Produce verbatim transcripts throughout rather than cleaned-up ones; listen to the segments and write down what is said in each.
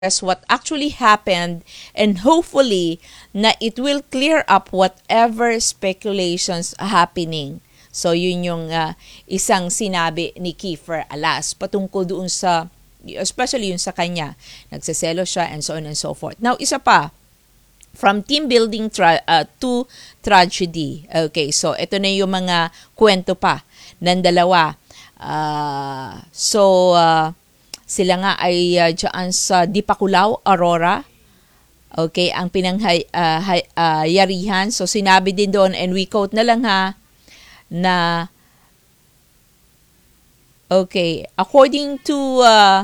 as what actually happened, and hopefully na it will clear up whatever speculations happening. So yun yung uh, isang sinabi ni Kiefer Alas patungkol doon sa, especially yun sa kanya, nagseselo siya and so on and so forth. Now isa pa, from team building tra- uh, to tragedy. Okay, so ito na yung mga kwento pa ng dalawa. Uh, so uh, sila nga ay uh, dyan sa Dipakulaw, Aurora. Okay, ang pinangyarihan. Uh, so sinabi din doon, and we quote na lang ha, na okay, according to uh,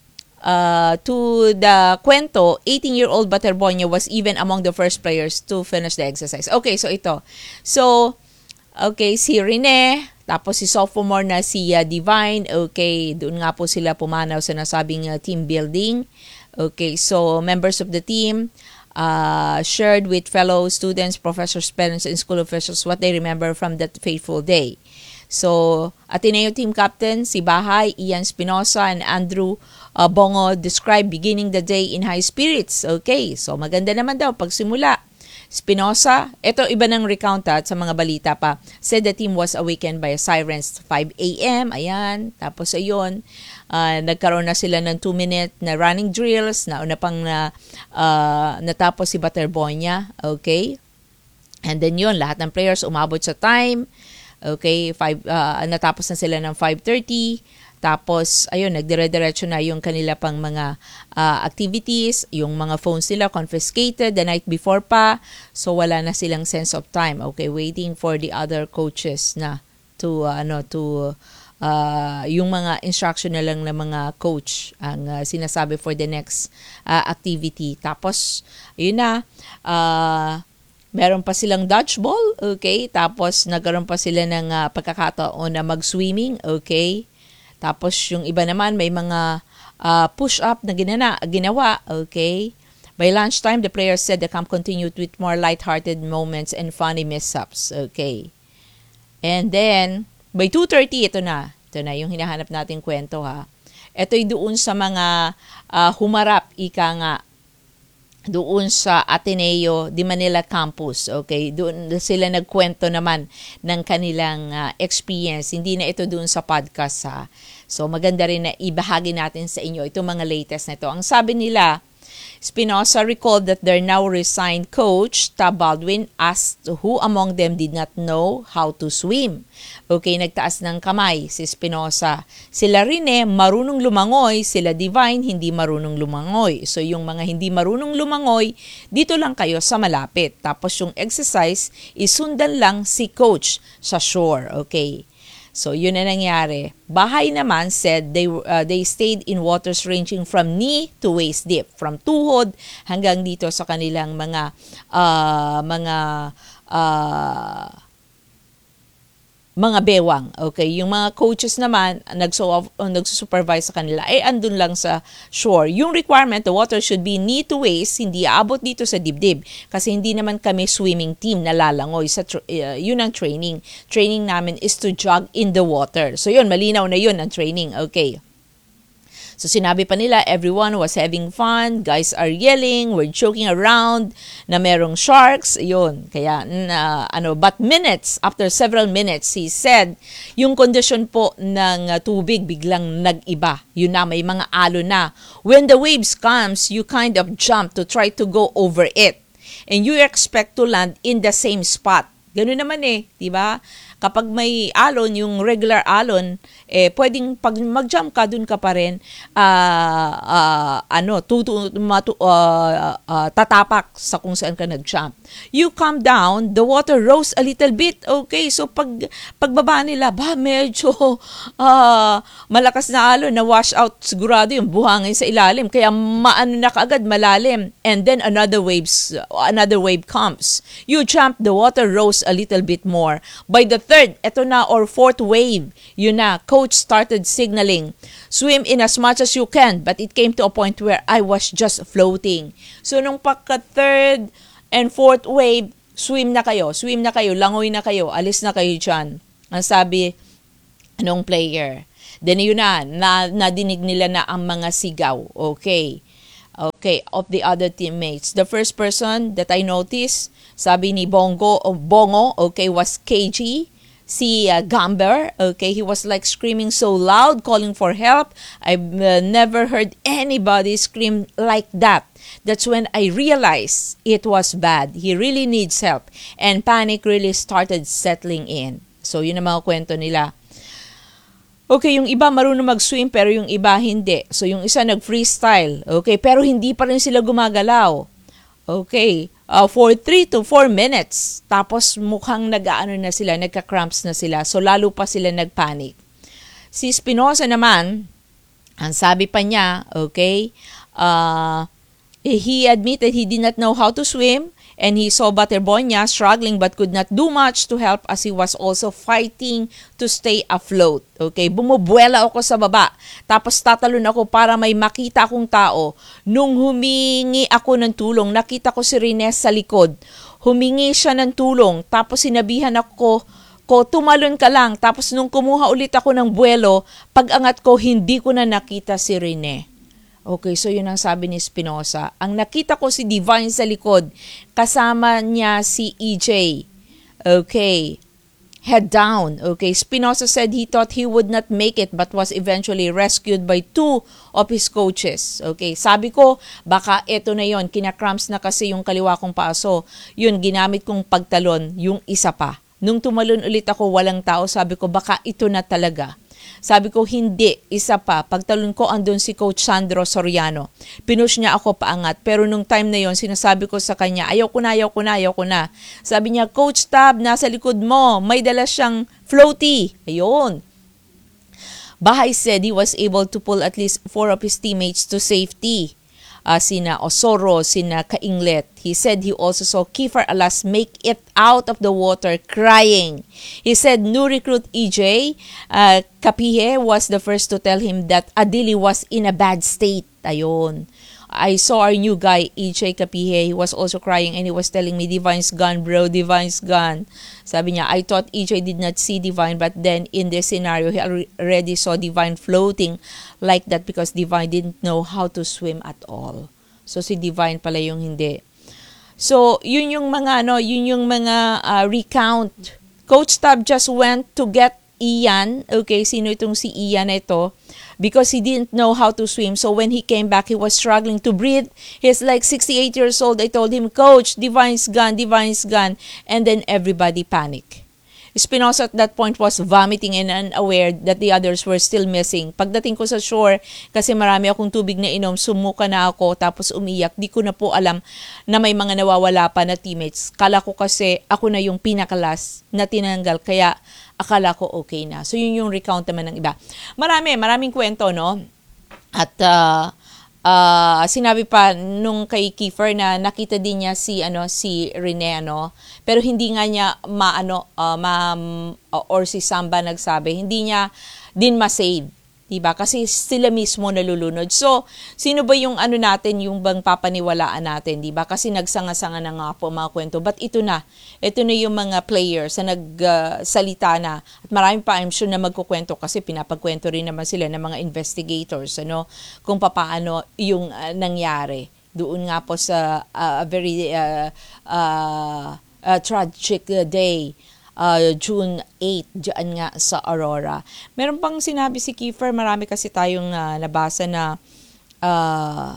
uh, to the kwento, eighteen-year-old Baterboña was even among the first players to finish the exercise. Okay, so ito. So, okay, si Rene, tapos si sophomore na si uh, Divine, okay, doon nga po sila pumanaw sa nasabing uh, team building. Okay, so members of the team uh, shared with fellow students, professors, parents, and school officials what they remember from that fateful day. So, Ateneo team captain, si Bahay, Ian Spinosa, and Andrew uh, Bongo described beginning the day in high spirits. Okay, so maganda naman daw pagsimula. Spinosa, ito iba ng recount at sa mga balita pa, said the team was awakened by a sirens five a.m. Ayan, tapos ayun, uh, nagkaroon na sila ng two minute na running drills, na una pang na, uh, natapos si Baterboña, okay? And then yun, lahat ng players umabot sa time, okay, five, uh, natapos na sila ng five thirty. Tapos, ayun, nagdire-diretso na yung kanila pang mga uh, activities, yung mga phones nila confiscated the night before pa. So, wala na silang sense of time. Okay, waiting for the other coaches na to, uh, ano, to, uh, yung mga instruction na lang ng mga coach ang uh, sinasabi for the next uh, activity. Tapos, ayun na, uh, meron pa silang dodgeball, okay? Tapos, nagkaroon pa sila ng uh, pagkakataon na mag-swimming, okay? Tapos yung iba naman may mga uh, push-up na ginana, ginawa, okay? By lunchtime, the players said the camp continued with more light-hearted moments and funny mishap, okay? And then, by two thirty, ito na. Ito na yung hinahanap nating kwento ha. Ito'y doon sa mga uh, humarap, ika nga, doon sa Ateneo de Manila campus. Okay, doon sila nagkwento naman ng kanilang uh, experience. Hindi na ito doon sa podcast ha. So maganda rin na ibahagi natin sa inyo itong mga latest na ito. Ang sabi nila, Spinosa recalled that their now resigned coach, Tab Baldwin, asked who among them did not know how to swim. Okay, nagtaas ng kamay si Spinosa. Sila Rene, marunong lumangoy. Sila Divine, hindi marunong lumangoy. So yung mga hindi marunong lumangoy, dito lang kayo sa malapit. Tapos yung exercise, isundan lang si coach sa shore. Okay. So, yun na nangyari. Bahay naman said they uh, they stayed in waters ranging from knee to waist deep. From tuhod hanggang dito sa kanilang mga uh, mga uh, mga bewang. Okay, yung mga coaches naman nagso nagsusupervise sa kanila eh andun lang sa shore. Yung requirement, the water should be knee to waist, hindi aabot dito sa dibdib kasi hindi naman kami swimming team na lalangoy sa uh, yun ang training. Training namin is to jog in the water. So yun, malinaw na yun ang training. Okay. So sinabi pa nila, everyone was having fun, guys are yelling, we're joking around, na merong sharks, yun. Kaya, uh, ano, but minutes, after several minutes, he said, yung kondisyon po ng uh, tubig biglang nag-iba. Yun na, may mga alo na. When the waves comes, you kind of jump to try to go over it. And you expect to land in the same spot. Ganun naman eh, di ba? Kapag may alon, yung regular alon, eh, pwedeng pag mag-jump ka, dun ka pa rin, uh, uh, ano, tutu, matu, uh, uh, tatapak sa kung saan ka nag-jump. You come down, the water rose a little bit, okay, so pag, pagbaba nila, ba, medyo uh, malakas na alon, na wash out, sigurado yung buhangin sa ilalim, kaya maano na kaagad, malalim, and then another waves, another wave comes. You jump, the water rose a little bit more. By the third, eto na, or fourth wave, yun na, coach started signaling, swim in as much as you can, but it came to a point where I was just floating. So, nung pagka-third and fourth wave, swim na kayo, swim na kayo, langoy na kayo, alis na kayo dyan. Ang sabi nung player. Then yun na, na nadinig nila na ang mga sigaw. Okay. Okay, of the other teammates. The first person that I noticed, sabi ni Bongo, o Bongo, okay, was K G. Si uh, Gamber, okay, he was like screaming so loud, calling for help. I've uh, never heard anybody scream like that. That's when I realized it was bad. He really needs help. And panic really started settling in. So, yun ang mga kwento nila. Okay, yung iba marunong mag-swim pero yung iba hindi. So, yung isa nag-freestyle. Okay, pero hindi pa rin sila gumagalaw. Okay, uh, for three to four minutes. Tapos mukhang nag-ano na sila, nagka-cramps na sila. So, lalo pa sila nagpanic. Si Espinosa naman, ang sabi pa niya, okay, uh, he admitted he did not know how to swim and he saw Butterbonia struggling but could not do much to help as he was also fighting to stay afloat. Okay, bumubuela ako sa baba. Tapos tatalon ako para may makita akong tao. Nung humingi ako ng tulong, nakita ko si Rines sa likod. Humingi siya ng tulong. Tapos sinabihan ako, ko, tumalon ka lang. Tapos nung kumuha ulit ako ng buwelo, pag-angat ko, hindi ko na nakita si Rene. Okay, so yun ang sabi ni Espinosa. Ang nakita ko si Divine sa likod, kasama niya si E J. Okay, head down. Okay, Espinosa said he thought he would not make it but was eventually rescued by two of his coaches. Okay, sabi ko, baka eto na yon, kinakramps na kasi yung kaliwa kong paaso. Yun, ginamit kong pagtalon, yung isa pa. Nung tumalon ulit ako, walang tao, sabi ko, baka ito na talaga. Sabi ko, hindi, isa pa. Pagtalon ko, andun si Coach Sandro Soriano. Pinush niya ako paangat. Pero nung time na yon, sinasabi ko sa kanya, ayaw ko na, ayaw ko na, ayaw ko na. Sabi niya, Coach Tab, nasa likod mo. May dala siyang floaty. Ayun. Bahay said he was able to pull at least four of his teammates to safety. Uh, sina Osoro, sina Kainglet. He said he also saw Kiefer Alas make it out of the water crying. He said new recruit E J uh, Kapihe was the first to tell him that Adili was in a bad state. Ayun. I saw our new guy, E J Kapihe. He was also crying and he was telling me, Divine's gone, bro. Divine's gone. Sabi niya, I thought E J did not see Divine, but then in this scenario, he already saw Divine floating like that because Divine didn't know how to swim at all. So, si Divine pala yung hindi. So, yun yung mga, ano, yun yung mga uh, recount. Coach Tab just went to get Ian. Okay, sino itong si Ian na ito? Because he didn't know how to swim. So when he came back, he was struggling to breathe. He's like sixty-eight years old. I told him, Coach, Divine's gone, Divine's gone. And then everybody panicked. Espinosa at that point was vomiting and unaware that the others were still missing. Pagdating ko sa shore, kasi marami akong tubig na inom, sumuka na ako, tapos umiyak. Di ko na po alam na may mga nawawala pa na teammates. Kala ko kasi ako na yung pinakalas na tinanggal, kaya akala ko okay na. So yun yung recount naman ng iba. Marami, maraming kwento, no? At uh, uh, sinabi pa nung kay Kiefer na nakita din niya si ano si Rene, ano, pero hindi nga niya maano uh, ma uh, or si Samba nagsabi, hindi niya din ma-save. Diba? Kasi sila mismo nalulunod. So, sino ba yung ano natin, yung bang papaniwalaan natin, diba? Kasi nagsanga-sanga na nga po mga kwento. But ito na, ito na yung mga players na nagsalita uh, na. At marami pa, I'm sure na magkukwento kasi pinapagkwento rin naman sila ng mga investigators, ano, kung papaano yung uh, nangyari. Doon nga po sa uh, a very uh, uh, uh, tragic uh, day. Uh, June eighth, dyan nga sa Aurora. Meron pang sinabi si Kiefer, marami kasi tayong uh, nabasa na, uh,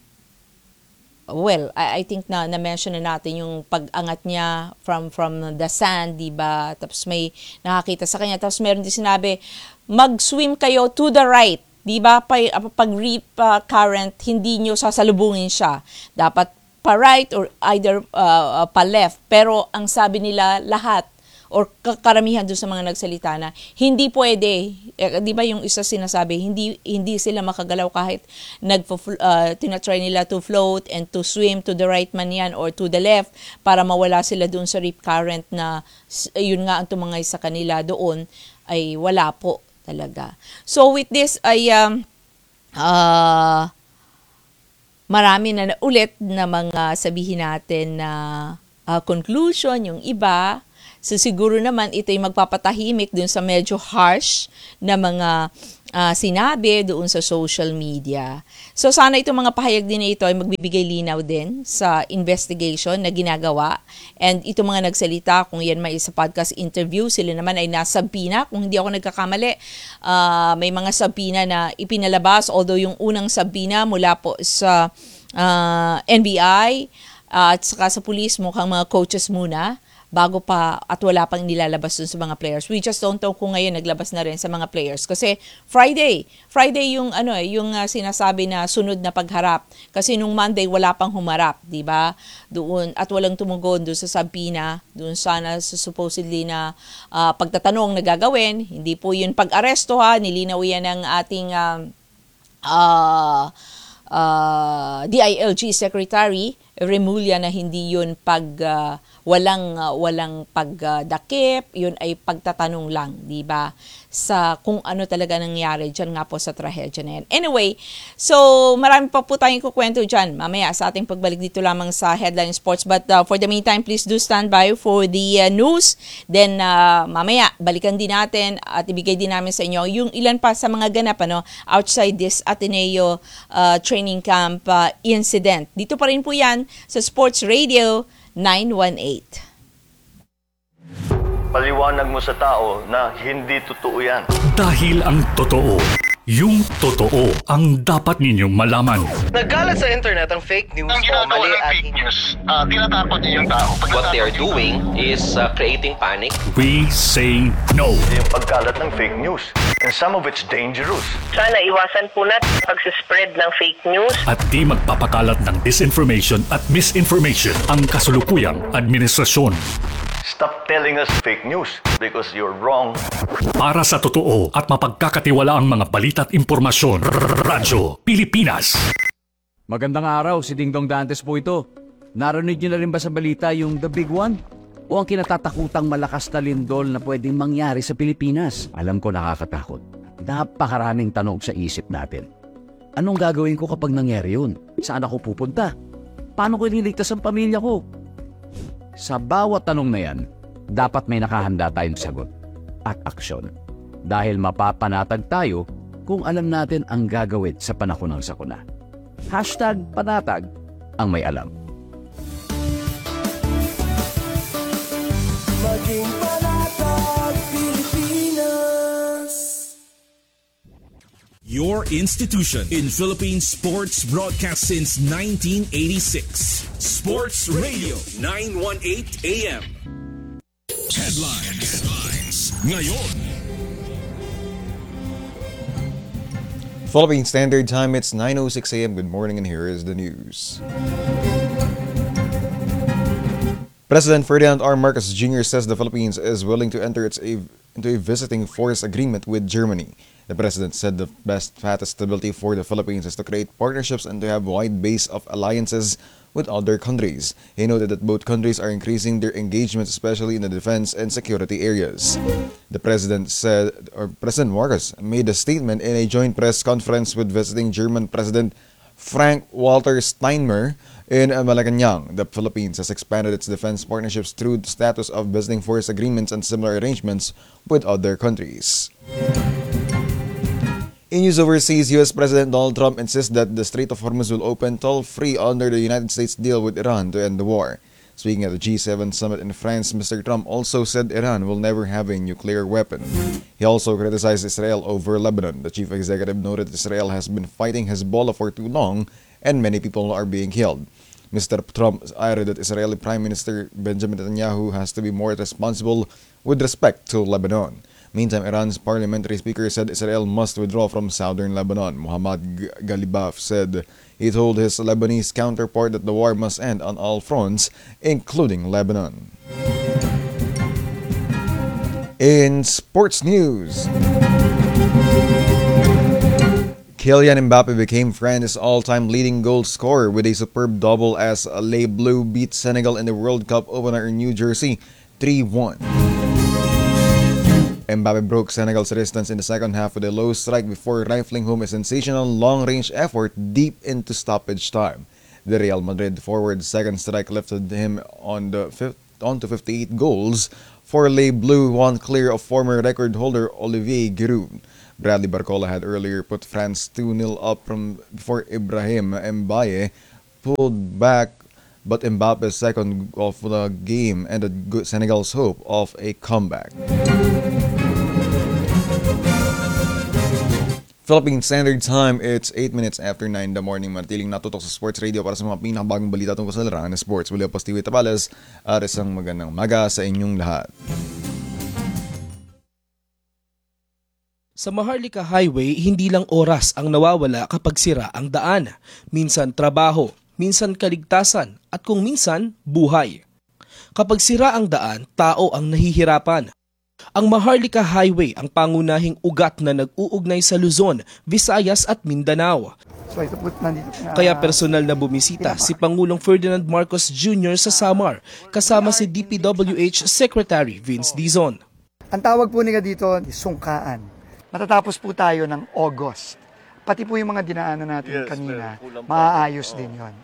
well, I, I think na na-mention na natin yung pag-angat niya from from the sand, diba? Tapos may nakakita sa kanya. Tapos meron din sinabi, mag-swim kayo to the right. Diba? Pag, pag reef uh, current, hindi nyo sasalubungin siya. Dapat pa-right or either uh, uh, pa-left. Pero ang sabi nila, lahat, or karamihan doon sa mga nagsalita na hindi pwede, eh, di ba yung isa sinasabi, hindi hindi sila makagalaw kahit nag uh, tinatry nila to float and to swim to the right man yan or to the left para mawala sila doon sa reef current na yun nga ang tumangay sa kanila doon, ay wala po talaga. So with this ay um, uh, marami na ulit na mga sabihin natin na uh, conclusion, yung iba So siguro naman ito'y magpapatahimik dun sa medyo harsh na mga uh, sinabi doon sa social media. So sana itong mga pahayag din na ito ay magbibigay linaw din sa investigation na ginagawa. And itong mga nagsalita, kung yan may sa podcast interview, sila naman ay nasa sabina. Kung hindi ako nagkakamali, uh, may mga sabina na ipinalabas. Although yung unang sabina mula po sa uh, N B I uh, at saka sa police, mukhang mga coaches muna bago pa at wala pang nilalabas dun sa mga players. We just don't know kung ngayon naglabas na rin sa mga players kasi Friday, Friday yung ano eh, yung uh, sinasabi na sunod na pagharap kasi nung Monday wala pang humarap, 'di ba? Doon at walang tumugon doon sa sabina, doon sana sa supposedly na uh, pagtatanong na gagawin, hindi po yun pag-aresto ha, nilinaw yan ng ating um, uh, uh, D I L G Secretary Remulla na hindi yun pag uh, walang uh, walang pagdakip, uh, yun ay pagtatanong lang, 'di ba? Sa kung ano talaga nangyari diyan nga po sa trahedya na yan. Anyway, so marami pa po tayong kukwento diyan mamaya sa ating pagbalik dito lamang sa Headline Sports, but uh, for the meantime, please do stand by for the uh, news. Then uh, mamaya balikan din natin at ibigay din namin sa inyo yung ilan pa sa mga ganap ano outside this Ateneo uh, training camp uh, incident. Dito pa rin po yan sa Sports Radio nine one eight. Paliwanag mo sa tao na hindi totoo yan. Dahil ang totoo, yung totoo ang dapat ninyong malaman. Nagkalat sa internet ang fake news Ang o ginagawa mali ng at fake news, uh, tinatapon niya yung tao. Pag What they are doing is uh, creating panic. We say no. Yung pagkalat ng fake news. And some of it's dangerous. Sana iwasan po natin pag-spread ng fake news. At di magpapakalat ng disinformation at misinformation ang kasulukuyang administrasyon. Stop telling us fake news because you're wrong. Para sa totoo at mapagkakatiwalaang mga balita at impormasyon, Radyo Pilipinas. Magandang araw, si Dingdong Dantes po ito. Narinig niyo na rin ba sa balita yung The Big One? O ang kinatatakutang malakas na lindol na pwedeng mangyari sa Pilipinas? Alam ko nakakatakot. Napakaraming tanong sa isip natin. Anong gagawin ko kapag nangyari yun? Saan ako pupunta? Paano ko ililigtas ang pamilya ko? Sa bawat tanong na yan, dapat may nakahanda tayong sagot at aksyon. Dahil mapapanatag tayo kung alam natin ang gagawin sa panahon ng sakuna. Hashtag panatag ang may alam. Maging panatag Pilipinas. Your institution in Philippine sports broadcast since nineteen eighty-six. Sports Radio nine eighteen A M. Headlines. Headlines. Ngayon. Philippine Standard Time, it's nine oh six A M. Good morning, and here is the news. President Ferdinand R. Marcos Junior says the Philippines is willing to enter its a, into a visiting force agreement with Germany. The president said the best path to stability for the Philippines is to create partnerships and to have a wide base of alliances with other countries. He noted that both countries are increasing their engagement, especially in the defense and security areas. The president said, or President Marcos made a statement in a joint press conference with visiting German President Frank-Walter Steinmeier in Malacanang. The Philippines has expanded its defense partnerships through the status of visiting force agreements and similar arrangements with other countries. In news overseas, U S President Donald Trump insists that the Strait of Hormuz will open toll-free under the United States deal with Iran to end the war. Speaking at the G seven summit in France, Mister Trump also said Iran will never have a nuclear weapon. He also criticized Israel over Lebanon. The chief executive noted Israel has been fighting Hezbollah for too long and many people are being killed. Mister Trump added that Israeli Prime Minister Benjamin Netanyahu has to be more responsible with respect to Lebanon. Meantime, Iran's parliamentary speaker said Israel must withdraw from southern Lebanon. Mohammad Galibaf said he told his Lebanese counterpart that the war must end on all fronts, including Lebanon. In sports news, Kylian Mbappe became France's all-time leading goal scorer with a superb double as Les Bleus beat Senegal in the World Cup opener in New Jersey three one. Mbappe broke Senegal's resistance in the second half with a low strike before rifling home a sensational long-range effort deep into stoppage time. The Real Madrid forward's second strike lifted him on the fifth, on to fifty-eight goals Forley Blue, one clear of former record holder Olivier Giroud. Bradley Barcola had earlier put France two nil up from before Ibrahim Mbaye pulled back, but Mbappe's second of the game ended Senegal's hope of a comeback. Philippine Standard Time, it's eight minutes after nine in the morning. Manatiling natutok sa Sports Radio para sa mga pinakabagong balita tungkol sa larangan ng sports. William Postiwi Tapales, at isang magandang maga sa inyong lahat. Sa Maharlika Highway, hindi lang oras ang nawawala kapag sira ang daan. Minsan trabaho, minsan kaligtasan, at kung minsan, buhay. Kapag sira ang daan, tao ang nahihirapan. Ang Maharlika Highway ang pangunahing ugat na nag-uugnay sa Luzon, Visayas at Mindanao. So ito po, nandito, uh, Kaya personal na bumisita si Pangulong Ferdinand Marcos Junior sa Samar, kasama si D P W H Secretary Vince Dizon. Ang tawag po nila dito, sungkaan. Matatapos po tayo ng August. Pati po yung mga dinaanan natin yes, kanina, maaayos din yon.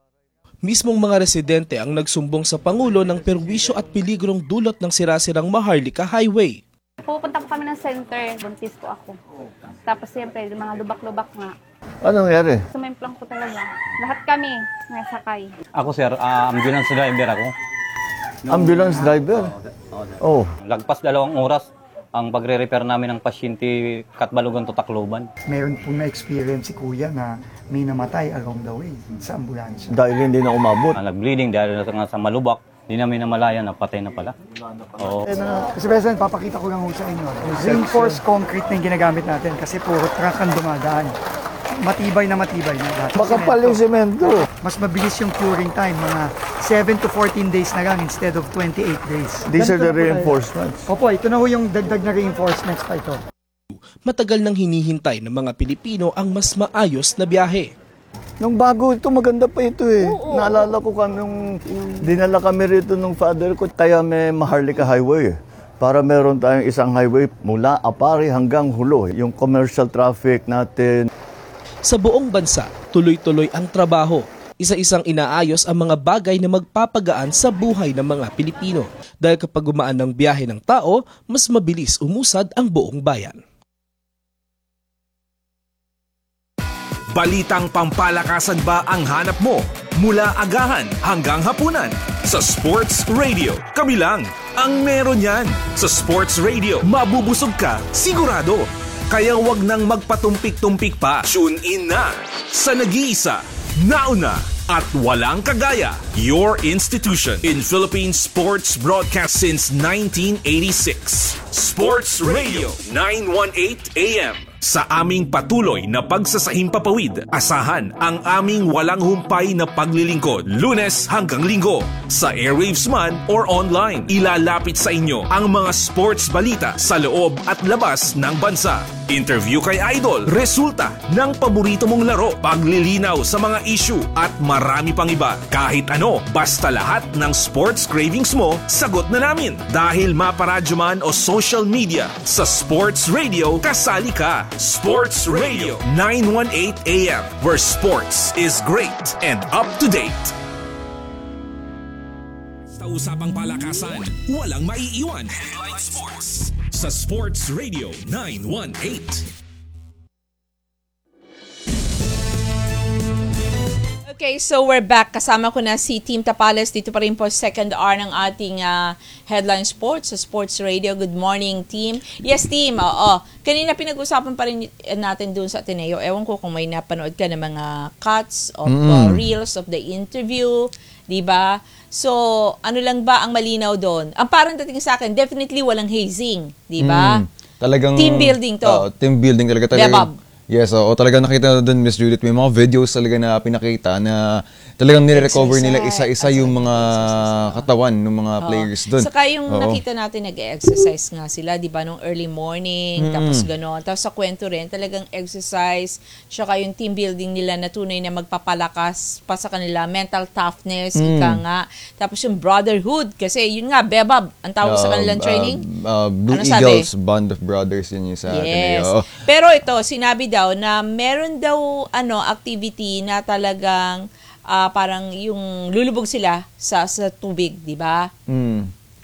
Mismong mga residente ang nagsumbong sa Pangulo ng perwisyo at peligrong dulot ng sirasirang Maharlika Highway. Pupunta po kami ng center, buntis po ako. Tapos siyempre, mga lubak-lubak nga. Anong nangyari? Sumemplang po talaga. Lahat kami nasakay. Ako sir, uh, ambulance driver ako. Ambulance driver? Oh. Lagpas dalawang oras ang pagre-repair namin ng pasyente Katbalogan to Tacloban. Meron po na-experience si Kuya na may namatay along the way sa ambulansya. Dahil hindi na umabot. Uh, nag-bleeding dahil na sa malubak, hindi namin namalaya na patay na pala. Oo. Kasi President, papakita ko lang sa inyo. Reinforced concrete na yung ginagamit natin kasi puro truck ang dumadaan. Matibay na matibay na lahat. Makapal yung semento. Mas mabilis yung curing time, mga seven to fourteen days na lang instead of twenty-eight days. These are the reinforcements. Opo, ito na ho yung dagdag na reinforcements pa ito. Matagal nang hinihintay ng mga Pilipino ang mas maayos na biyahe. Nung bago ito, maganda pa ito eh. Oo, naalala ko kami nung dinala kami rito ng father ko, kaya may Maharlika Highway. Para meron tayong isang highway mula Apari hanggang Hulo. Yung commercial traffic natin. Sa buong bansa, tuloy-tuloy ang trabaho. Isa-isang inaayos ang mga bagay na magpapagaan sa buhay ng mga Pilipino. Dahil kapag gumaan ng biyahe ng tao, mas mabilis umusad ang buong bayan. Balitang pampalakasan ba ang hanap mo? Mula agahan hanggang hapunan. Sa Sports Radio, kami lang ang meron yan. Sa Sports Radio, mabubusog ka, sigurado. Kaya wag nang magpatumpik-tumpik pa. Tune in na sa nag-iisa, nauna at walang kagaya. Your institution in Philippine sports broadcast since nineteen eighty-six. Sports Radio nine eighteen A M. Sa aming patuloy na pagsasahimpapawid, asahan ang aming walang humpay na paglilingkod, Lunes hanggang Linggo. Sa airwaves man or online, ilalapit sa inyo ang mga sports balita sa loob at labas ng bansa. Interview kay Idol, resulta ng paborito mong laro, paglilinaw sa mga issue at marami pang iba. Kahit ano, basta lahat ng sports cravings mo, sagot na namin. Dahil maparadyo man o social media, sa Sports Radio, kasali ka. Sports Radio nine eighteen A M, where sports is great and up to date. Sa usapang palakasan, walang maiiwan. Headline Sports sa Sports Radio nine eighteen. Okay, so we're back. Kasama ko na si Team Tapales. Dito pa rin po second hour ng ating uh, Headline Sports sa Sports Radio. Good morning, Team. Yes, Team. Oo. Kanina pinag-usapan pa rin natin dun sa Ateneo. Ewan ko kung may napanood ka ng mga cuts of mm. uh, reels of the interview. Diba? So, ano lang ba ang malinaw doon? Ang parang dating sa akin, definitely walang hazing. Diba? Mm. Talagang team building to. Uh, team building talaga. talaga Bebab. Yes, o oh, talaga nakita doon, Miss Judith, may mga videos talaga na pinakita na talagang nire-recover nila isa-isa yung mga katawan ng mga oh. players doon. Saka yung Oo. nakita natin nag-exercise nga sila, di ba, nung early morning, mm. tapos gano'n. Tapos sa kwento rin, talagang exercise, saka yung team building nila na tunay na magpapalakas pa sa kanila, mental toughness, mm. ika nga. Tapos yung brotherhood, kasi yun nga, Bebab, ang tawag uh, sa kanilang training. Uh, uh, Blue ano Eagles, sabi? Band of Brothers, yun yung sa yes. Ateneo. Pero ito, sinabi daw na meron daw ano activity na talagang uh, parang yung lulubog sila sa sa tubig, di ba? Mm.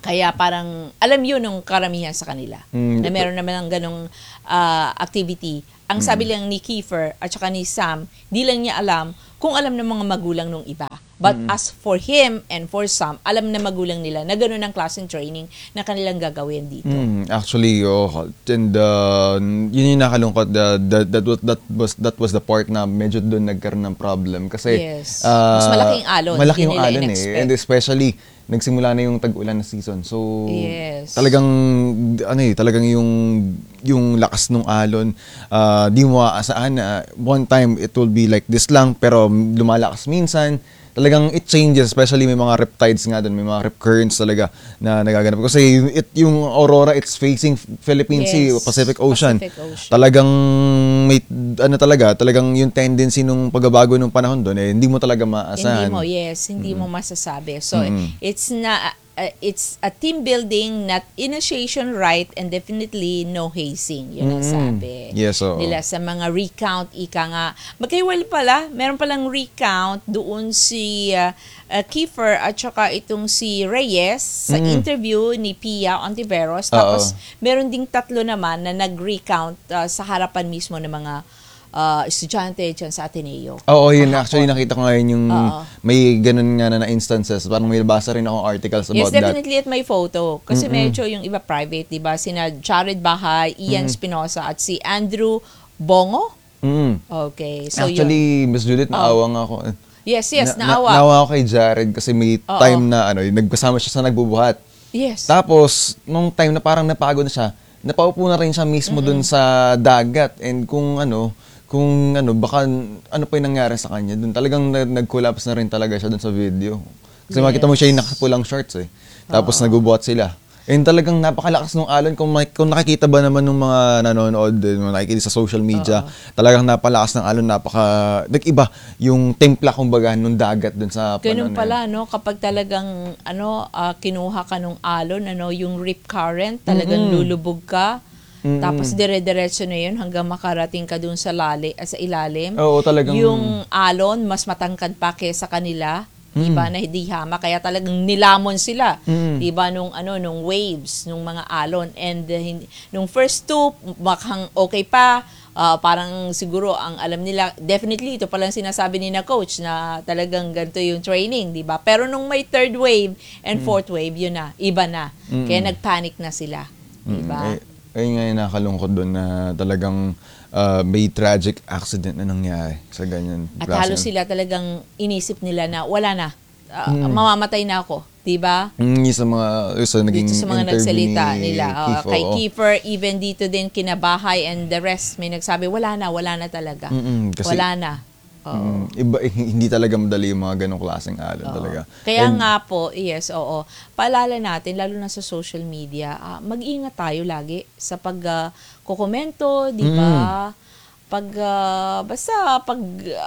Kaya parang, alam yun nung karamihan sa kanila. Mm, na meron naman ng ganong ah, activity. Ang sabi lang ni Kiefer at saka ni Sam, di lang niya alam kung alam ng mga magulang nung iba. But Mm. as for him and for Sam, alam na magulang nila na gano'n ang klaseng training na kanilang gagawin dito. Mm, actually, oh, and uh, yun yung nakalungkot. The, the, that, was, that, was, that was the part na medyo doon nagkaroon ng problem. Kasi, Yes. uh, Mas malaking alon. Malaki Hindi yung nila alon eh. in-expect. And especially, nagsimula na yung tag-ulan na season. So, Yes. talagang, ano eh, talagang yung, yung lakas ng alon, uh, di mo aasahan na one time it will be like this lang, pero lumalakas minsan. Talagang it changes, especially may mga rip tides nga doon, may mga rip currents talaga na nagaganap. Kasi it, yung Aurora, it's facing Philippine Yes. Sea, Pacific Ocean. Pacific Ocean. Talagang may, ano talaga, talagang yung tendency nung pagbabago ng panahon doon, eh, hindi mo talaga maasahan. Hindi mo, yes, hindi mo masasabi. So, Mm. it's na uh, it's a team building, not initiation right, and definitely no hazing. Yun ang Mm. sabi Yes, oo. nila sa mga recount. Ika nga, magkaiwal pala, meron palang recount doon si uh, uh, Kiefer at saka itong si Reyes sa Mm. interview ni Pia Ontiveros. Oo. Tapos, meron ding tatlo naman na nag-recount uh, sa harapan mismo ng mga uh, estudyante dyan sa Ateneo. Oo, yun. Actually, nakita ko ngayon yung Oo. may ganun nga na, na instances. Parang may nabasa rin akong articles Yes, about that. definitely at may photo. Kasi Mm-mm. medyo yung iba private, di ba? Sina Jared Bahay, Ian Mm. Espinosa, at si Andrew Bongo. Mm. Okay, so Actually, yun. Miss Judith, Oh. naawa nga ako. Yes, yes, Na- naawa. Na, naawa ako kay Jared kasi may Oo. time na ano, nagkasama siya sa nagbubuhat. Yes. Tapos, nung time na parang napagod na siya, napaupo na rin siya mismo dun sa dagat. And kung ano, kung ano, baka ano pa yung nangyari sa kanya dun. Talagang na- nag-collapse na rin talaga siya dun sa video. Kasi Yes. makita mo siya yung nakapulang shorts eh. Tapos nagbubuhat sila. And talagang napakalakas ng alon. Kung, mak- kung nakikita ba naman ng mga nanonood, eh, mga nakikita sa social media, talagang napalakas ng alon, napaka, nag-iba yung templa kumbaga nung dagat dun sa Ganun panahon na yun. pala, no? Kapag talagang, ano, ah, kinuha ka nung alon, ano, yung rip current, talagang Mm-mm. lulubog ka. Mm-mm. Tapos dire-diretso na yun hanggang makarating ka dun sa, lali, ah, sa ilalim. Oo, talagang- Yung alon, mas matangkad pa kesa kanila. Mm. Diba, na hindi hama, kaya talagang nilamon sila. Mm. Diba, nung ano, nung waves, nung mga alon. And uh, hindi, nung first two, makang okay pa, ah, parang siguro ang alam nila, definitely ito palang sinasabi ni na coach na talagang ganito yung training, diba? Pero nung may third wave and Mm. fourth wave, yun na, iba na. Mm. Kaya nagpanic na sila. Diba? Mm, eh, ayun nga yung nakalungkot doon na talagang uh, may tragic accident na nangyari sa ganyan. At klase. halos sila talagang inisip nila na wala na, ah, Mm. mamamatay na ako, diba? Mm, yung sa mga, yung sa naging Dito sa mga interview nagsalita ni nila. Oo, Keith, kay oo. Kiefer, even dito din kinabahay and the rest, may nagsabi, wala na, wala na talaga. Mm-mm, kasi- wala na. Oo. Mm, iba, eh, hindi talaga madali yung mga ganong klaseng alon talaga. Kaya And- nga po, yes, oo. Paalala natin, lalo na sa social media, ah, mag-ingat tayo lagi sa pag ah, kukomento, di ba? Pag, ah, basta, pag,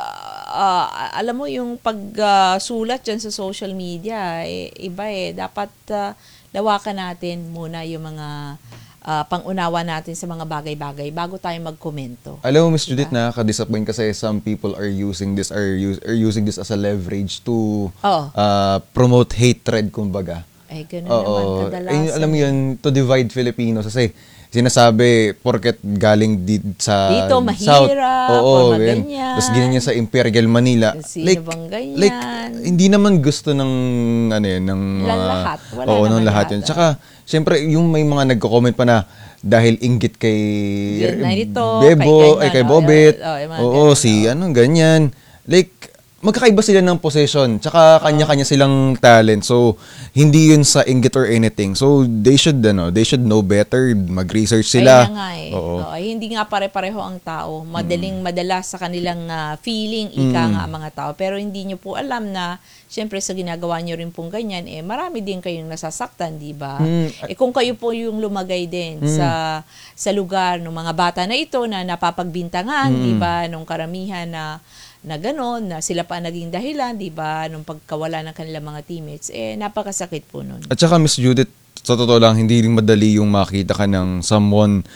ah, ah, alam mo yung pag-sulat dyan sa social media, eh, iba eh. Dapat ah, lawakan natin muna yung mga ah, pang-unawa natin sa mga bagay-bagay bago tayo magkomento. Alam mo, Miss Judith, nakaka-disappoint kasi some people are using this are, use, are using this as a leverage to Oo. uh, promote hatred, kumbaga. Eh, ganun Oo. naman kadalasan. Eh, alam mo yun, to divide Filipinos. Kasi sinasabi, porket galing di, sa Dito, South. mahirap, Oo, or yan. maganyan. Tapos ganyan sa Imperial Manila. Sino like, bang ganyan? like, hindi naman gusto ng, ano yun, ng Walang mga- lahat. Wala oo, naman ng lahat lahat, yun. ah. Tsaka, syempre, yung may mga nagko-comment pa na, dahil inggit kay Yan, narito, Bebo, kay ay kay ganyan, Bobet. oh, yung mga Oo, si ano, ganyan. Like, magkakaiba sila ng position. Tsaka kanya-kanya silang talent. So, hindi yun sa inggit or anything. So, they should, ano, they should know better. Mag-research sila. Ayun na nga eh. Oo. Oo, ay, hindi nga pare-pareho ang tao. Madaling madala sa kanilang ah, feeling, ika Mm. nga ang mga tao. Pero hindi nyo po alam na, syempre sa ginagawa nyo rin pong ganyan, eh marami din kayong nasasaktan, di ba? Mm. Eh kung kayo po yung lumagay din Mm. sa sa lugar ng mga bata na ito na napapagbintangan, Mm. di ba? Nung karamihan na na gano'n, na sila pa naging dahilan, di ba? Nung pagkawala ng kanilang mga teammates, eh napakasakit po nun. At saka, Miss Judith, sa totoo lang, hindi rin madali yung makita ka ng someone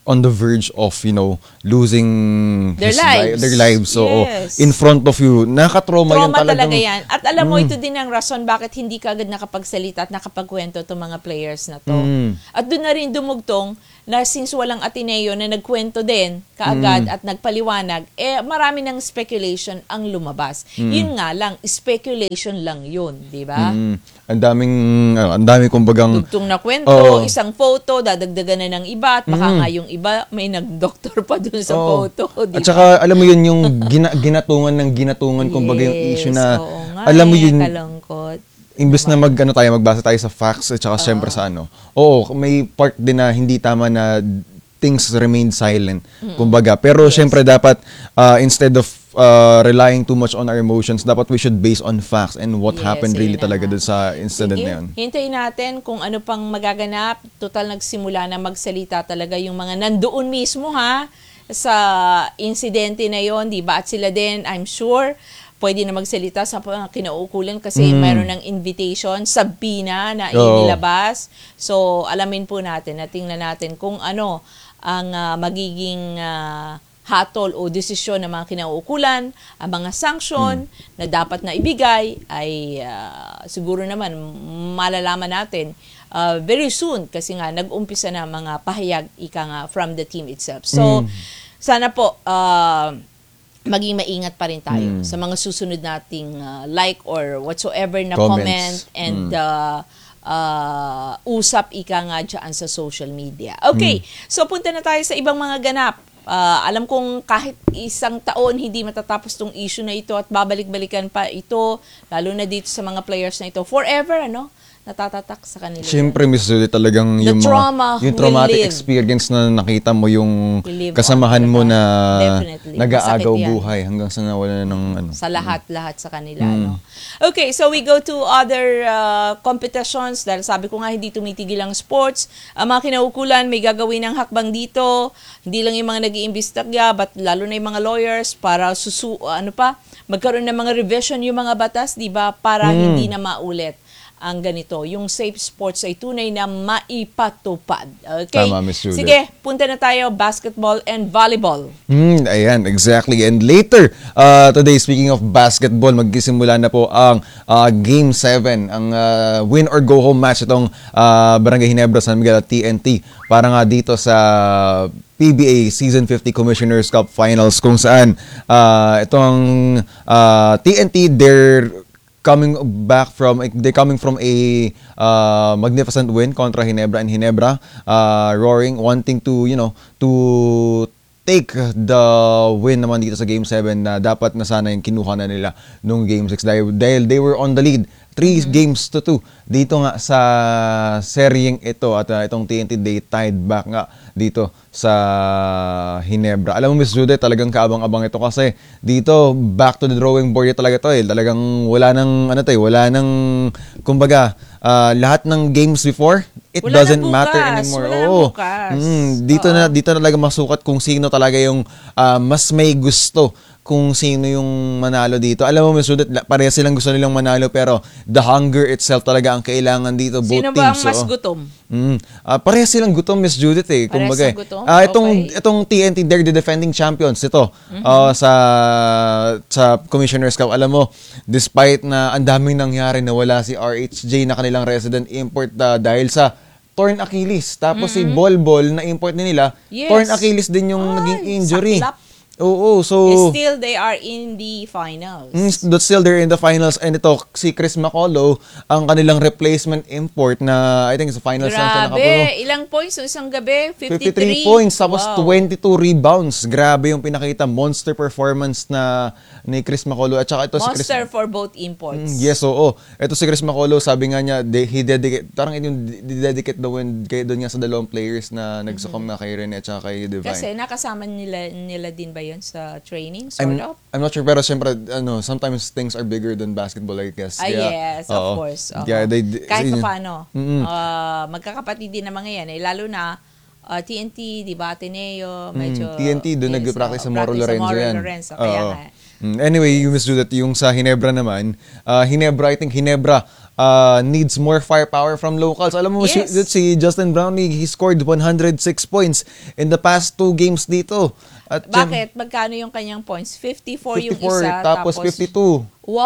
on the verge of, you know, losing Their his li- lives. their lives. So, Yes. in front of you, nakaka-trauma yan Trauma talagang. talaga yan. At alam mo, Mm. ito din ang rason bakit hindi ka agad nakapagsalita at nakapagkwento itong mga players na to. Mm. At doon na rin dumugtong na since walang Ateneo na nagkwento din kaagad Mm. at nagpaliwanag, eh marami ng speculation ang lumabas. Mm. Yun nga lang, speculation lang yun, di ba? Mm. Ang daming, ano, ang dami kumbagang... Dugtong na kwento, Oo. isang photo, dadagdagan na ng iba, at baka Mm. nga yung iba, may nag-doctor pa dun sa Oo. photo, di At ba? saka, alam mo yun, yung gina- ginatungan ng ginatungan, kumbaga yung issue na, oo nga alam mo eh, yun, kalungkot. imbes na mag, ano tayo, magbasa tayo sa facts, at saka syempre sa ano, oo, may part din na hindi tama na things remain silent, Mm. kumbaga. Pero syempre dapat, uh, instead of uh, relying too much on our emotions, dapat we should base on facts and what Yes, happened ayun really na talaga nga. dun sa incident Sige, na yun. hintayin natin kung ano pang magaganap. Total nagsimula na magsalita talaga yung mga nandoon mismo ha sa insidente na yon, di ba? At sila din, I'm sure, pwede na magsalita sa mga kinauukulan kasi Mm. mayroon ng invitation sa B I N A na Oo. inilabas. So, alamin po natin, at tingnan natin kung ano ang ah, magiging ah, hatol o desisyon ng mga kinauukulan, ang mga sanction na dapat na ibigay ay ah, siguro naman malalaman natin ah, very soon kasi nga nag-umpisa na mga pahayag ika nga from the team itself. So, Mm. sana po ah, maging maingat pa rin tayo Mm. sa mga susunod nating ah, like or whatsoever na Comments. comment and Mm. ah, ah, usap ika nga dyan sa social media. Okay, so punta na tayo sa ibang mga ganap. Ah, alam kong kahit isang taon hindi matatapos tong issue na ito at babalik-balikan pa ito, lalo na dito sa mga players na ito. Forever, ano? Natatatak sa kanila. Siyempre, Miss Julie, talagang The yung trauma mga, yung will traumatic live. experience na nakita mo yung Will live kasamahan on, mo diba? na Definitely. nag-aagaw Masakit yan. buhay hanggang sa nawala na ng ano. Sa lahat-lahat sa kanila. Mm. No? Okay, so we go to other uh, competitions dahil sabi ko nga hindi tumitigil ang sports. Ang mga kinaukulan may gagawin ng hakbang dito. Hindi lang yung mga nag-iimbestiga but lalo na yung mga lawyers para susu ano pa magkaroon ng mga revision yung mga batas, di ba? Para Mm. hindi na maulit ang ganito. Yung safe sports ay tunay na maipatupad. Okay? Tama, Miss Juliet. Sige, punta na tayo basketball and volleyball. Hmm, ayan, exactly. And later, uh, today, speaking of basketball, magsisimula na po ang uh, Game seven, ang uh, win or go home match itong uh, Barangay Ginebra San Miguel at T N T para nga dito sa P B A Season fifty Commissioner's Cup Finals kung saan uh, itong uh, T N T, they're coming back from they're coming from a uh, magnificent win kontra Ginebra, and Ginebra uh, roaring, wanting to you know to take the win naman dito sa Game seven na dapat na sana yung kinuha na nila nung Game six dahil, dahil they were on the lead three mm-hmm. games to two dito nga sa seryeng ito at uh, itong T N T, they tied back nga dito sa Ginebra. Alam mo, Miss Jude, talagang kaabang-abang ito kasi dito back to the drawing board talaga to eh. Talagang wala nang ano to eh, wala nang kumbaga uh, lahat ng games before it Wala doesn't nang matter bukas. anymore. Wala nang Oo. bukas. Mm, dito Oo. na dito na talaga masukat kung sino talaga yung uh, mas may gusto, kung sino yung manalo dito. Alam mo, Miss Judith, pareha silang gusto nilang manalo pero the hunger itself talaga ang kailangan dito, both Sino teams. ba ang mas oo. gutom? Mm. Uh, pareha silang gutom, Miss Judith eh. Parehas Kumbaga, ang gutom? ah, itong Okay. itong T N T, they're the defending champions ito. Mhm. uh, sa sa Commissioner's Cup. Alam mo, despite na ang daming nangyari na wala si R H J na kanilang resident import uh, dahil sa torn Achilles. Tapos si Bol Bol na import din nila, Yes. torn Achilles din yung naging injury. saklap. Oo, so Still, they are in the finals. Mm, but still they're in the finals, and ito si Chris Macolo ang kanilang replacement import na I think sa finals lang siya nakapuno. Grabe, ilang points so isang gabi? fifty-three, fifty-three points, tapos Wow. twenty-two rebounds. Grabe yung pinakita, monster performance na ni Chris Macolo. At saka ito si Chris, Monster for both imports. Mm, yes, oo. Ito si Chris Macolo, sabi nga niya, de, he dedicate, parang yung dedicate the win kay doon nga sa dalawang players na nagsukom na kay Rene at saka kay Divine. Kasi nakasama nila nila din ba yun sa training, sort I'm, of? I'm not sure, pero syempre, ano, sometimes things are bigger than basketball, I guess. Ah, Kaya, yes, oo. of course. Oo. Yeah, they, Kahit yun- pa paano. Mm-mm. Uh, magkakapatid din naman ngayon. Eh, lalo na uh, T N T, di ba, Ateneo, medyo... Mm, T N T, doon yes, nag-practice oh, sa Moro practice Lorenzo Moro yan. Lorenzo. Kaya Oo. nga, Mm, Anyway, you must do that. Yung sa Hinebra naman, uh, Hinebra, I think Hinebra uh, needs more firepower from locals. Alam mo, si, Yes. si Justin Brownlee, he scored one hundred six points in the past two games dito. At yan- Bakit? Magkano yung kanyang points? fifty-four, yung fifty-four, isa. tapos fifty-two.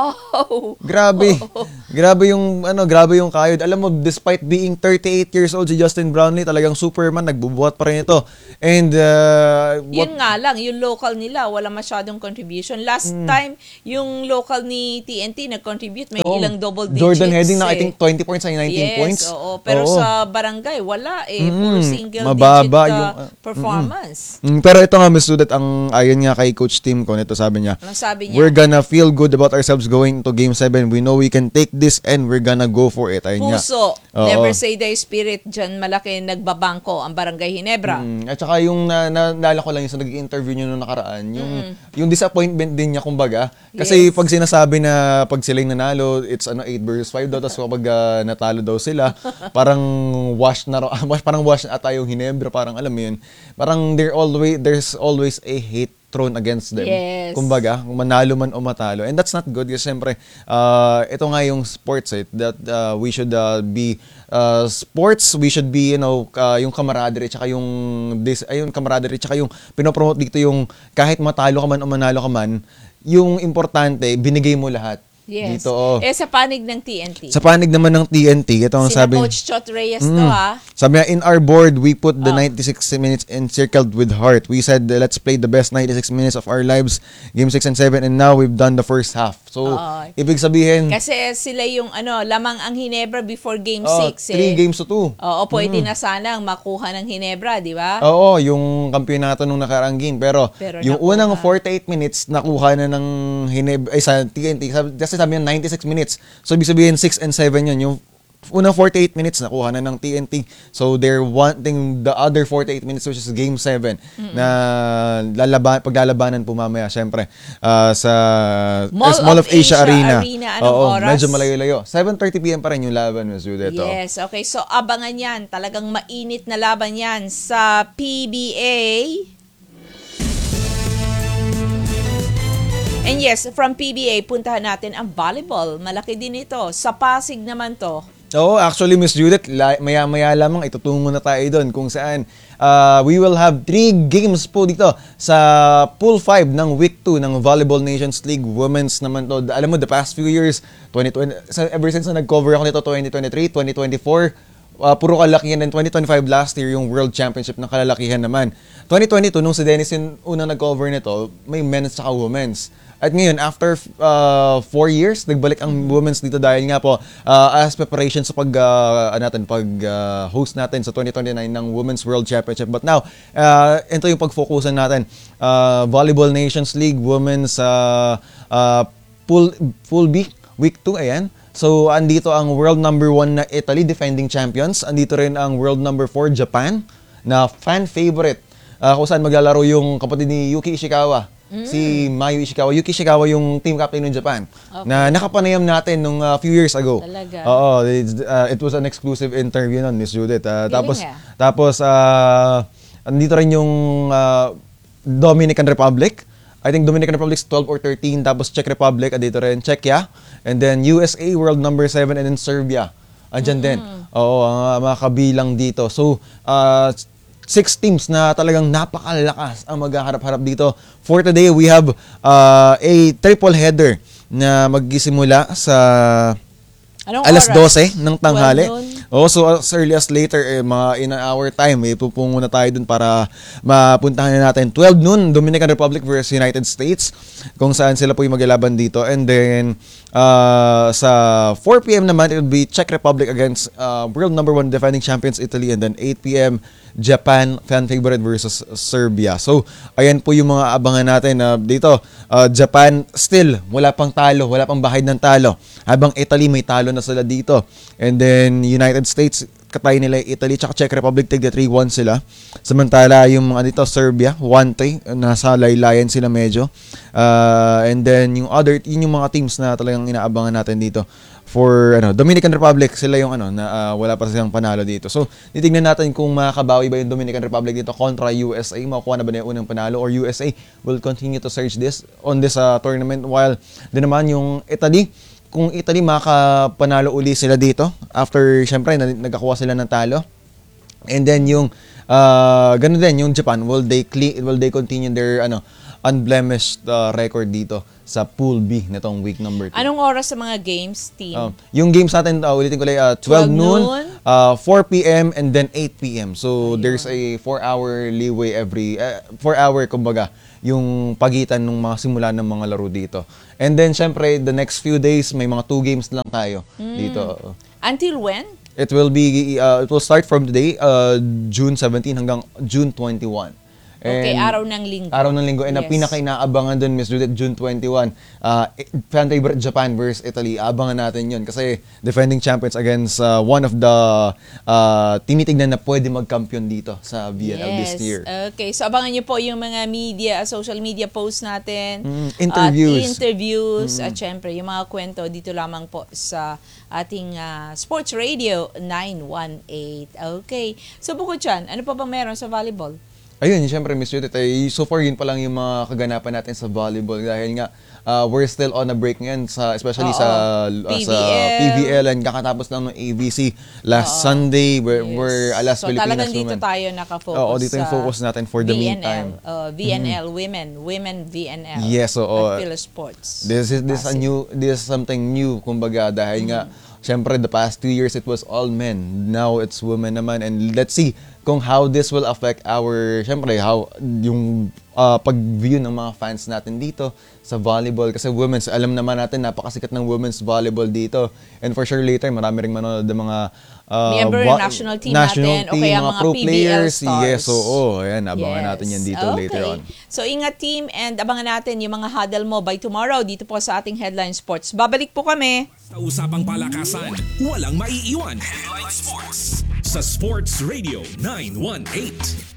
Wow! Grabe. Grabe yung ano, grabe yung kayod. Alam mo, despite being thirty-eight years old si Justin Brownlee, talagang Superman, nagbubuhat pa rin ito. And uh, what- Yun nga lang, yung local nila, wala masyadong contribution. Last Mm. time, yung local ni T N T nag-contribute, may Oo. ilang double digits. Jordan Heading na I eh. think twenty points ay nineteen yes, points. oo. Pero Oo. sa barangay, wala eh. Puro Mm, single mababa digit uh, yung, uh, performance. Mm, pero ito nga, Miss Sudat, ang ayon nga kay Coach Tim ko, nito sabi niya, Anong sabi niya? we're gonna feel good about ourselves going to Game seven. We know we can take this and we're gonna go for it. Ayun nga. Puso. Oo. Never say die spirit. Diyan malaki nagbabangko ang Barangay Hinebra. Mm, at saka yung na, na, naalala ko lang yung sa nag-interview niyo nung nakaraan, yung yung disappointment din niya kumbaga. Kasi Yes. pag sinasabi na pag sila yung nanalo, it's ano eight versus five daw, tapos kapag ah, natalo daw sila, parang wash na raw- wash parang wash na ata yung Hinebra, parang alam mo yun. Parang there always there's always a hate thrown against them. Yes. Kumbaga, kung manalo man o matalo. And that's not good kasi siyempre, uh, ito nga yung sports eh, that uh, we should uh, be uh, sports, we should be, you know, uh, yung camaraderie, tsaka yung, this, ayun, camaraderie, tsaka yung pinopromote dito yung kahit matalo ka man o manalo ka man, yung importante, binigay mo lahat. Yes. Dito, oh. Eh, sa panig ng T N T. Sa panig naman ng T N T, ito ang Sina sabi. Coach Chot Reyes Mm. to ha. Sabi niya, in our board, we put the Oh. ninety-six minutes encircled with heart. We said, let's play the best ninety-six minutes of our lives, game six and seven, and now we've done the first half. So, Oo. ibig sabihin, Kasi sila yung ano, lamang ang Hinebra before game oh, six three eh. games to two. Oo, pwede Mm. na sanang makuha ng Hinebra, di ba? Oo, yung kampyonato nung nakaraang game. Pero, Pero yung nakuha. unang forty-eight minutes, nakuha na ng Hineb ay sa T N T. Sabi- Kasi sabi niya ninety-six minutes. So, ibig sabihin six and seven yun. Yung unang forty-eight minutes, nakuha na ng T N T. So, they're wanting the other forty-eight minutes, which is game seven, na lalaban, paglalabanan po mamaya, syempre, ah, sa Mall S- Mall of, of Asia, Asia Arena. Arena. Anong Oo, oras? medyo malayo-layo. seven thirty p.m. pa rin yung laban, Miss Judith. oh. Yes, okay. So, abangan yan. Talagang mainit na laban yan sa P B A. And yes, from P B A, puntahan natin ang volleyball. Malaki din ito. Sa Pasig naman to. Oo, actually, Miss Judith, la- maya-maya lamang itutungo na tayo doon kung saan uh, we will have three games po dito sa Pool five ng Week two ng Volleyball Nations League Women's naman to. Alam mo, the past few years, twenty twenty, sa- ever since na nag-cover ako nito, twenty twenty-three, twenty twenty-four, uh, puro kalalakihan. And twenty twenty-five last year, yung World Championship ng kalalakihan naman. twenty twenty-two, nung si Dennis yung unang nag-cover nito, may men's at women's. At ngayon, after uh, four years, nagbalik ang women's dito dahil nga po uh, as preparation sa pag uh, ano natin pag uh, host natin sa twenty twenty-nine ng Women's World Championship. But now, uh, ito yung pag-focusan natin. Uh, Volleyball Nations League Women's uh, uh, Pool Pool B Week two, ayan. So, andito ang world number one na Italy, defending champions. Andito rin ang world number four, Japan, na fan favorite. Uh, kung saan maglalaro yung kapatid ni Yuki Ishikawa. Mm. Si Mayu Ishikawa. Yuki Ishikawa yung team captain ng Japan. Okay. Na nakapanayam natin nung uh, few years ago. Talaga? Oo. It, uh, it was an exclusive interview nun, Miss Judith. Uh, Galing tapos, ah. tapos uh, andito rin yung uh, Dominican Republic. I think Dominican Republic is twelve or thirteen. Tapos Czech Republic, andito rin Czechia. And then U S A, world number seven. And then Serbia. Andyan din. Oo, ang uh, mga kabilang dito. So, uh, six teams na talagang napakalakas ang maghaharap-harap dito. For today, we have uh, a triple header na magsisimula sa Anong alas oras? dose ng tanghali. twelve noon? Oh, so as early as later, eh, mga in an hour time, eh, pupungo na tayo dun para mapuntahan na natin. twelve noon, Dominican Republic versus United States, kung saan sila po yung maglalaban dito. And then, uh, sa four p.m. naman, it will be Czech Republic against uh, world number one defending champions Italy. And then eight p.m., Japan, fan favorite versus Serbia. So, ayan po yung mga abangan natin uh, dito. Uh, Japan, still, wala pang talo, wala pang bahid ng talo. Habang Italy, may talo na sila dito. And then, United States, katay nila yung Italy tsaka Czech Republic, tigda three one sila. Samantala yung mga dito Serbia one three, nasa laylayan sila medyo. Uh, and then yung other, yun yung mga teams na talagang inaabangan natin dito. For ano, Dominican Republic, sila yung ano na uh, wala pa silang panalo dito. So, titingnan natin kung makakabawi ba yung Dominican Republic dito kontra U S A, makukuha na ba niya unang panalo, or U S A will continue to search this on this uh, tournament, while din naman yung Italy, kung Italy makapanalo uli sila dito after syempre nagkakuha sila ng talo. And then yung uh, ganun din yung Japan, will they clean, will they continue their ano unblemished uh, record dito sa Pool B nitong week number two. Anong oras sa mga games, team? Uh, yung games natin, uh, ulitin ko lang, uh, twelve noon, uh, four p.m. and then eight p.m. So, ayun, there's a four hour leeway every, uh, four hour kumbaga, yung pagitan ng mga simula ng mga laro dito. And then, syempre, the next few days, may mga two games lang tayo mm. dito. Until when? It will be, uh, it will start from today, uh, June seventeenth hanggang June twenty-one. Okay, and araw ng linggo. Araw ng linggo. And yes. ang pinaka-inaabangan dun, Miss Judith, June twenty-one, uh, fan favorite Japan versus Italy. Abangan natin yun kasi defending champions against uh, one of the uh, tinitignan na pwede mag-champion dito sa V N L yes. this year. Okay, so abangan niyo po yung mga media, social media posts natin. Mm, interviews. At interviews. Mm. At syempre, yung mga kwento dito lamang po sa ating uh, Sports Radio nine one eight. Okay. So bukod dyan, ano pa bang meron sa volleyball? Ayun, siyempre, Miss Judith, ay, so far yun pa lang yung mga kaganapan natin sa volleyball dahil nga uh, we're still on a break ngayon, sa, especially Oo. sa uh, P V L. sa P V L, and kakatapos lang ng A B C last Oo. Sunday where, yes. where Alas so, Pilipinas talagang dito women. tayo nakafocus. Oo, dito yung focus natin for the V N L, meantime. Uh, V N L, mm-hmm. women, women V N L. Yes, oo. At Philosports. This is this a new, this is something new, kumbaga, dahil mm-hmm. nga, syempre, the past two years, it was all men. Now, it's women naman. And let's see kung how this will affect our, syempre, how, yung uh, pag-view ng mga fans natin dito sa volleyball. Kasi women's, alam naman natin, napakasikat ng women's volleyball dito. And for sure, later, marami rin manonood ng mga uh, member vo- national team national natin, team, o kaya mga, mga pro P B L players. stars. Yes, oo. Ayan, abangan yes. natin yan dito okay. later on. So, ingat team, and abangan natin yung mga huddle mo by tomorrow dito po sa ating Headline Sports. Babalik po kami. Sa usapang palakasan, walang maiiwan. Headline Sports sa Sports Radio nine one eight.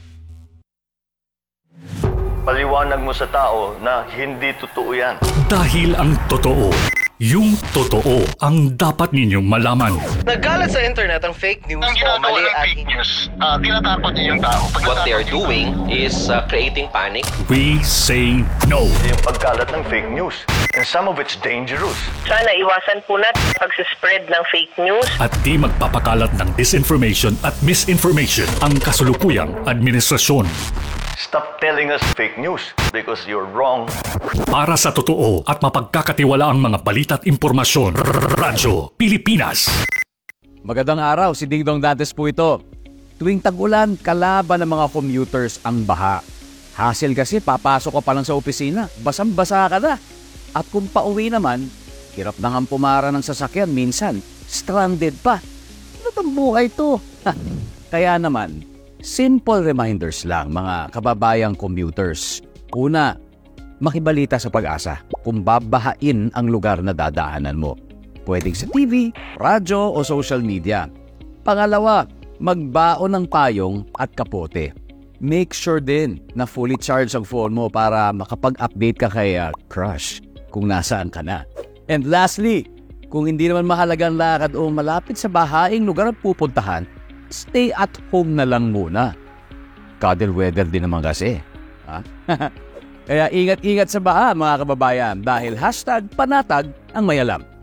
Paliwanag mo sa tao na hindi totoo yan. Dahil ang totoo, yung totoo ang dapat ninyong malaman. Nagkalat sa internet ang fake news. Ang ginagawa ng fake news, uh, tinatapon niyo yung tao. What they are doing is uh, creating panic. We say no. Yung pagkalat ng fake news. And some of it's dangerous. Sana iwasan po natin pag-spread ng fake news. At di magpapakalat ng disinformation at misinformation ang kasulukuyang administrasyon. Stop telling us fake news because you're wrong. Para sa totoo at mapagkakatiwala ang mga balita at impormasyon, Radyo Pilipinas. Magandang araw, si Dingdong Dantes po ito. Tuwing tag-ulan, kalaban ng mga commuters ang baha. Hassle kasi, papasok ka pa lang sa opisina, basang-basa ka na. At kung pauwi naman, hirap na nga pumara ng sasakyan, minsan, stranded pa. Ano bang buhay to? Kaya naman, simple reminders lang mga kababayang commuters. Una, makibalita sa Pag-asa kung babahain ang lugar na dadaanan mo. Pwedeng sa T V, radyo o social media. Pangalawa, magbaon ng payong at kapote. Make sure din na fully charged ang phone mo para makapag-update ka kay uh, crush kung nasaan ka na. And lastly, kung hindi naman mahalagang lakad o malapit sa bahaing lugar ang pupuntahan, stay at home na lang muna. Cuddle weather din naman kasi. Ha? Kaya ingat-ingat sa baha mga kababayan dahil hashtag panatag ang mayalam.